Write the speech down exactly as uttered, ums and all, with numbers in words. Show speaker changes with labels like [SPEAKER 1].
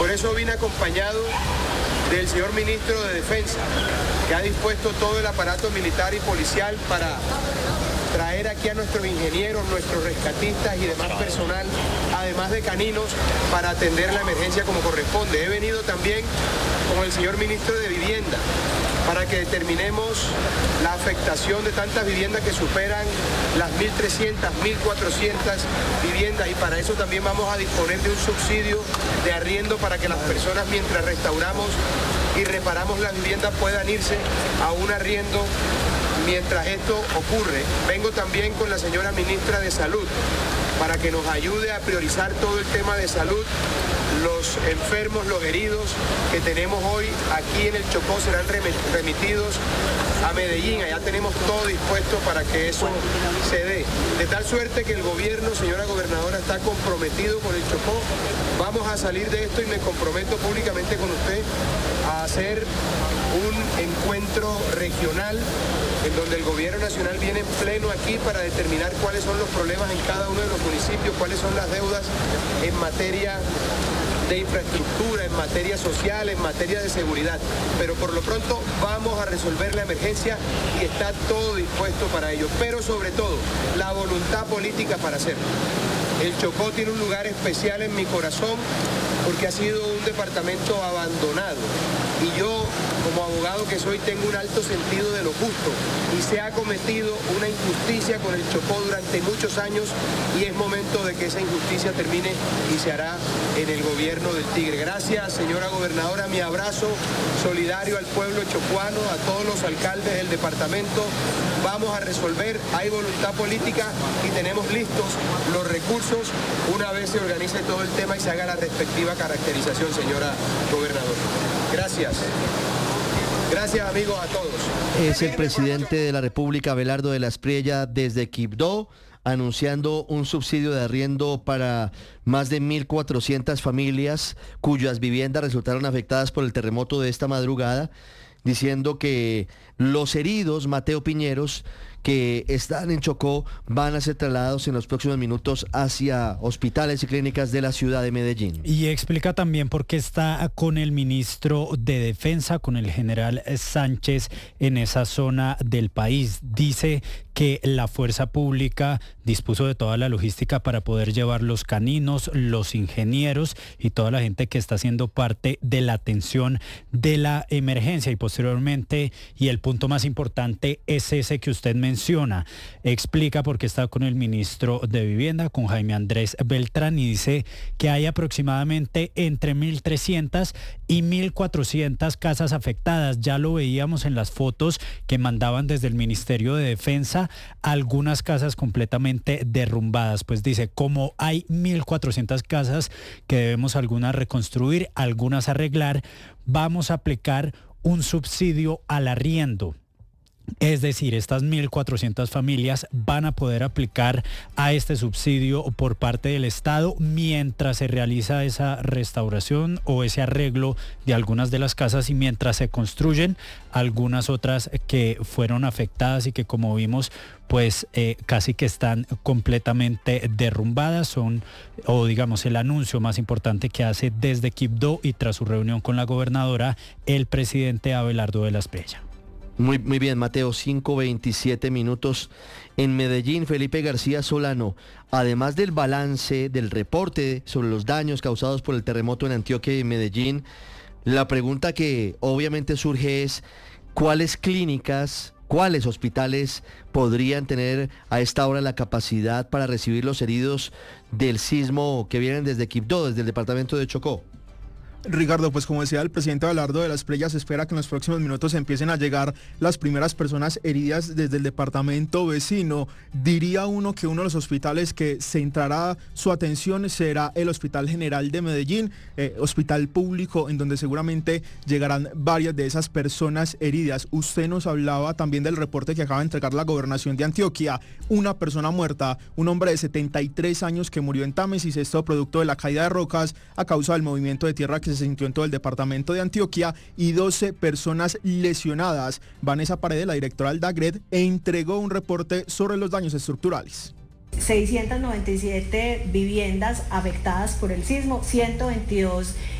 [SPEAKER 1] Por eso vine acompañado del señor ministro de Defensa, que ha dispuesto todo el aparato militar y policial para traer aquí a nuestros ingenieros, nuestros rescatistas y demás personal, además de caninos, para atender la emergencia como corresponde. He venido también con el señor ministro de Vivienda para que determinemos la afectación de tantas viviendas que superan las mil trescientas, mil cuatrocientas viviendas, y para eso también vamos a disponer de un subsidio de arriendo para que las personas, mientras restauramos y reparamos las viviendas, puedan irse a un arriendo mientras esto ocurre. Vengo también con la señora ministra de Salud para que nos ayude a priorizar todo el tema de salud. Los enfermos, los heridos que tenemos hoy aquí en el Chocó serán remitidos a Medellín. Allá tenemos todo dispuesto para que eso se dé. De tal suerte que el gobierno, señora gobernadora, está comprometido con el Chocó. Vamos a salir de esto y me comprometo públicamente con usted a hacer un encuentro regional en donde el gobierno nacional viene en pleno aquí para determinar cuáles son los problemas en cada uno de los municipios, cuáles son las deudas en materia de infraestructura, en materia social, en materia de seguridad. Pero por lo pronto vamos a resolver la emergencia y está todo dispuesto para ello. Pero sobre todo, la voluntad política para hacerlo. El Chocó tiene un lugar especial en mi corazón porque ha sido un departamento abandonado. Y yo, como abogado que soy, tengo un alto sentido de lo justo. Y se ha cometido una injusticia con el Chocó durante muchos años y es momento de que esa injusticia termine y se hará en el gobierno del Tigre. Gracias, señora gobernadora. Mi abrazo solidario al pueblo chocuano, a todos los alcaldes del departamento. Vamos a resolver, hay voluntad política y tenemos listos los recursos una vez se organice todo el tema y se haga la respectiva caracterización, señora gobernadora. Gracias. Gracias, amigos, a todos.
[SPEAKER 2] Es el presidente de la República, Abelardo de la Espriella, desde Quibdó, anunciando un subsidio de arriendo para más de mil cuatrocientas familias cuyas viviendas resultaron afectadas por el terremoto de esta madrugada, diciendo que los heridos, Mateo Piñeros, que están en Chocó, van a ser trasladados en los próximos minutos hacia hospitales y clínicas de la ciudad de Medellín.
[SPEAKER 3] Y explica también por qué está con el ministro de Defensa, con el general Sánchez, en esa zona del país. Dice que la fuerza pública dispuso de toda la logística para poder llevar los caninos, los ingenieros y toda la gente que está siendo parte de la atención de la emergencia. Y posteriormente, y el punto más importante es ese que usted menciona, explica por qué está con el ministro de Vivienda, con Jaime Andrés Beltrán, y dice que hay aproximadamente entre mil trescientas y mil cuatrocientas casas afectadas. Ya lo veíamos en las fotos que mandaban desde el Ministerio de Defensa, algunas casas completamente derrumbadas. Pues dice, como hay mil cuatrocientas casas que debemos algunas reconstruir, algunas arreglar, vamos a aplicar un subsidio al arriendo. Es decir, estas mil cuatrocientas familias van a poder aplicar a este subsidio por parte del Estado mientras se realiza esa restauración o ese arreglo de algunas de las casas y mientras se construyen algunas otras que fueron afectadas y que, como vimos, pues eh, casi que están completamente derrumbadas. Son, o digamos, el anuncio más importante que hace desde Quibdó y tras su reunión con la gobernadora, el presidente Abelardo de la Espriella.
[SPEAKER 2] Muy, muy bien, Mateo, cinco veintisiete minutos. En Medellín, Felipe García Solano, además del balance, del reporte sobre los daños causados por el terremoto en Antioquia y Medellín, la pregunta que obviamente surge es, ¿cuáles clínicas, cuáles hospitales podrían tener a esta hora la capacidad para recibir los heridos del sismo que vienen desde Quibdó, desde el departamento de Chocó?
[SPEAKER 4] Ricardo, pues como decía el presidente Abelardo de la Espriella, se espera que en los próximos minutos empiecen a llegar las primeras personas heridas desde el departamento vecino. Diría uno que uno de los hospitales que centrará su atención será el Hospital General de Medellín, eh, hospital público en donde seguramente llegarán varias de esas personas heridas. Usted nos hablaba también del reporte que acaba de entregar la gobernación de Antioquia. Una persona muerta, un hombre de setenta y tres años que murió en Támesis, esto producto de la caída de rocas a causa del movimiento de tierra que se sintió en todo el departamento de Antioquia, y doce personas lesionadas. Vanessa Paredes, la directora del DAGRED, entregó un reporte sobre los daños estructurales.
[SPEAKER 5] seiscientas noventa y siete viviendas afectadas por el sismo, ciento veintidós